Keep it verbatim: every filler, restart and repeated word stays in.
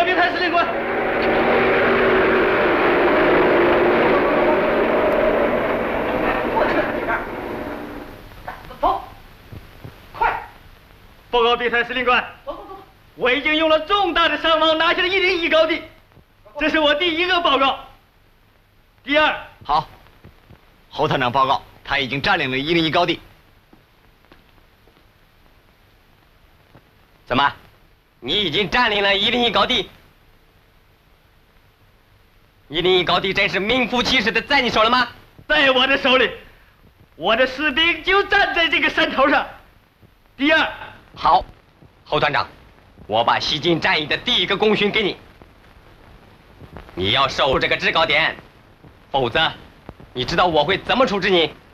地台司令官。走，快！报告地台司令官，走走走，我已经用了重大的伤亡拿下了一零一高地，这是我第一个报告。第二， 好，侯团长报告，他已经占领了一零一高地。 怎么？你已经占领了一零一高地？一零一高地真是名副其实的在你手了吗？ 在我的手里，我的士兵就站在这个山头上。第二， 好，侯团长，我把西进战役的第一个功勋给你，你要守住这个制高点，否则，你知道我会怎么处置你？